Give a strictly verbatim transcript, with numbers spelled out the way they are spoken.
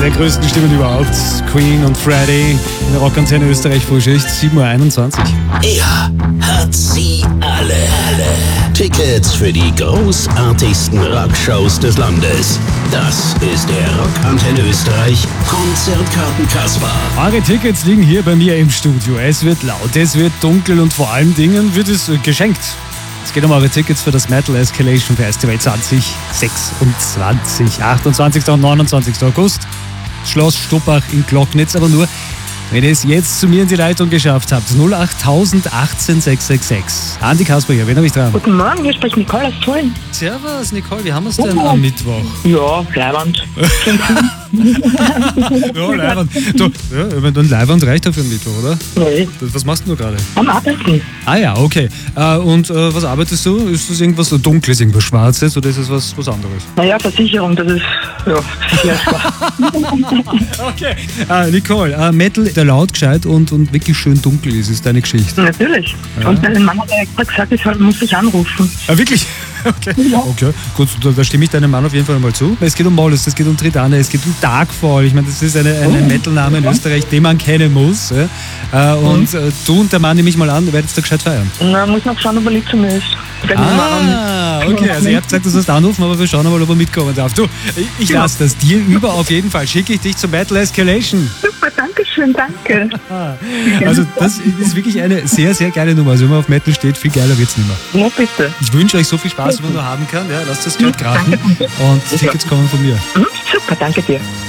der größten Stimmen überhaupt. Queen und Freddy in der Rockantenne Österreich Frühschicht, sieben Uhr einundzwanzig. Er hat sie alle. Tickets für die großartigsten Rockshows des Landes. Das ist der Rockantenne Österreich Konzertkarten-Kasper. Eure Tickets liegen hier bei mir im Studio. Es wird laut, es wird dunkel und vor allen Dingen wird es äh, geschenkt. Es geht um eure Tickets für das Metal Escalation Festival zwanzig sechsundzwanzig. achtundzwanzigsten und neunundzwanzigsten August. Schloss Stuppach in Glocknitz, aber nur, wenn ihr es jetzt zu mir in die Leitung geschafft habt. null acht null achtzehn sechs sechs sechs. Andi Kasper hier, wen habe ich dran? Guten Morgen, hier spricht Nicole aus Tulln. Servus Nicole, wie haben wir es denn am Mittwoch? Ja, Leibwand. Ja, Leibwand. Du, ja, wenn dann Leibwand reicht ja für den Mittwoch, oder? Nee, Was machst du gerade? am Arbeiten. Ah ja, okay. Äh, und äh, was arbeitest du? Ist das irgendwas Dunkles, irgendwas Schwarzes oder ist es was, was anderes? Naja, Versicherung, das ist, ja, sehr schwach. Okay. Äh, Nicole, äh, Metal, der laut, gescheit und, und wirklich schön dunkel ist, ist deine Geschichte. Natürlich. Ja. Und mein Mann hat ja extra gesagt, ich soll, muss dich anrufen. Ah, wirklich? Okay. Ja. Okay. Gut, da, da stimme ich deinem Mann auf jeden Fall mal zu. Es geht um Mollis, es geht um Tridane, es geht um Darkfall. Ich meine, das ist eine, eine Metal-Name in Österreich, den man kennen muss. Ja? Äh, und äh, du und der Mann, nehme ich mal an, ihr werdet da gescheit feiern. Na, muss noch schauen, ob er lieb zu mir ist. Wenn Ah, okay. Also ihr habt gesagt, du sollst anrufen, aber wir schauen mal, ob er mitkommen darf. Du, ich, ich lasse das dir über auf jeden Fall. Schicke ich dich zum Metal Escalation. Super, danke schön, danke. Also das ist wirklich eine sehr, sehr geile Nummer. Also wenn man auf Metal steht, viel geiler wird's nicht mehr. Ja, bitte. Ich wünsche euch so viel Spaß, wie man nur haben kann. Ja, lasst das Geld krachen. Und die Tickets kommen von mir. Hm, super, danke dir.